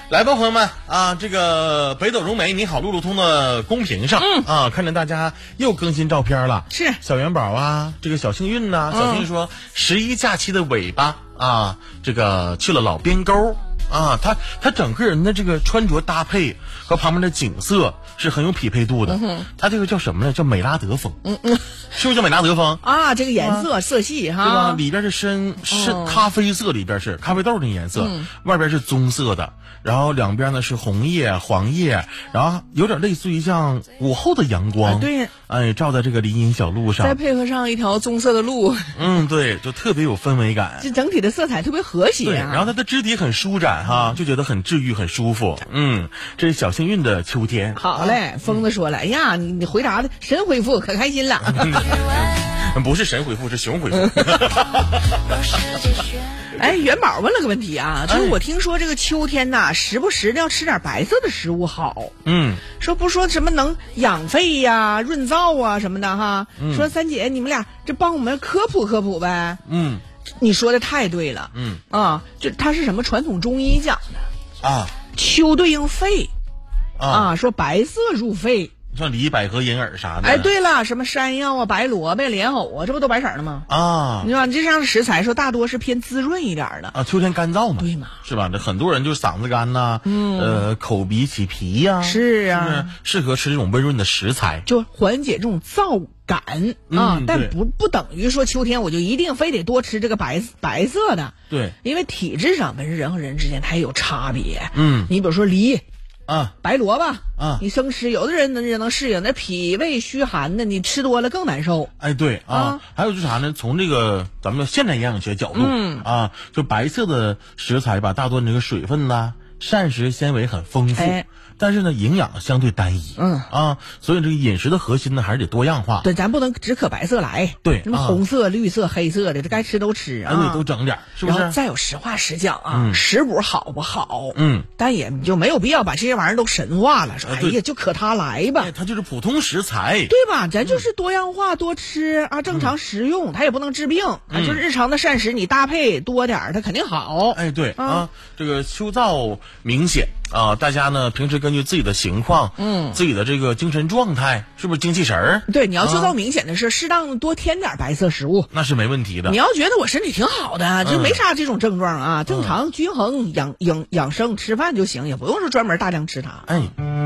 来吧，朋友们啊，这个北斗融媒你好路路通的公屏上，看见大家又更新照片了， 是小元宝啊，这个小幸运呐，小幸运说11假期的尾巴啊，这个去了老边沟啊，他整个人的这个穿着搭配和旁边的景色是很有匹配度的。他这个叫什么呢？叫美拉德风。是不是叫美拉德风啊？这个颜色、色系哈， 对吧？里边是深咖啡色，里边是咖啡豆的颜色，外边是棕色的，然后两边呢是红叶、黄叶，然后有点类似于像午后的阳光， 对， 哎，照在这个林荫小路上， 再配合上一条棕色的路， 对，就特别有氛围感， 这整体的色彩特别和谐。 对，然后它的肢体很舒展哈，就觉得很治愈、很舒服。这是小幸运的秋天。 好嘞，疯子说了，哎呀，你回答的神回复，可开心了。 不是神回复，是熊回复。 哎，元宝问了个问题啊，就是我听说这个秋天呐，时不时的要吃点白色的食物好。说什么能养肺呀、润燥啊什么的哈。说三姐，你们俩这帮我们科普科普呗。你说的太对了。就它是什么传统中医讲的啊？秋对应肺啊，说白色入肺。 像梨、百合、银耳啥的。 哎，对了，什么山药啊、白萝卜、莲藕啊，这不都白色的吗？啊，你看这样的食材，说大多是偏滋润一点的啊。秋天干燥嘛， 对嘛， 是吧？这很多人就嗓子干呐，口鼻起皮呀， 是啊， 适合吃这种温润的食材， 就缓解这种燥感啊。但不等于说秋天我就一定非得多吃这个白色的， 对， 因为体质上本身人和人之间它也有差别。你比如说梨。白萝卜你生吃，有的人能适应，那脾胃虚寒的，你吃多了更难受。 哎，对啊，还有就是啥呢？从这个咱们现代营养学角度就白色的食材吧，大多这个水分呐、膳食纤维很丰富，但是呢，营养相对单一。所以这个饮食的核心呢，还是得多样化。 对，咱不能只可白色来。 对， 什么红色、绿色、黑色的，这该吃都吃啊。 对，都整点，是不是？ 然后再有实话实讲啊，食补好不好？但也就没有必要把这些玩意儿都神化了，说哎呀，就可它来吧。 它就是普通食材， 对吧？咱就是多样化，多吃啊，正常食用，它也不能治病啊。就是日常的膳食，你搭配多点，它肯定好。 哎，对啊，这个秋燥明显。大家呢平时根据自己的情况，自己的这个精神状态，是不是精气神儿？ 对，你要秋燥明显的是适当多添点白色食物， 那是没问题的。 你要觉得我身体挺好的，就没啥这种症状啊，正常均衡养生吃饭就行，也不用说专门大量吃它。 哎。